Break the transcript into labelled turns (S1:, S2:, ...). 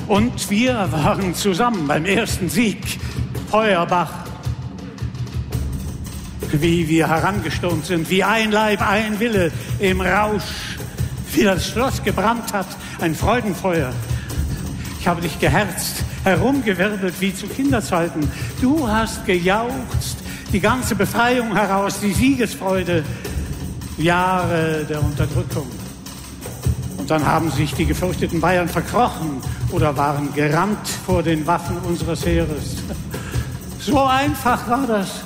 S1: Und wir waren zusammen beim ersten Sieg. Feuerbach. Wie wir herangestürmt sind, wie ein Leib, ein Wille im Rausch, wie das Schloss gebrannt hat, ein Freudenfeuer. Ich habe dich geherzt, herumgewirbelt wie zu Kinderzeiten. Du hast gejauchzt, die ganze Befreiung heraus, die Siegesfreude, Jahre der Unterdrückung. Und dann haben sich die gefürchteten Bayern verkrochen oder waren gerannt vor den Waffen unseres Heeres. So einfach war das.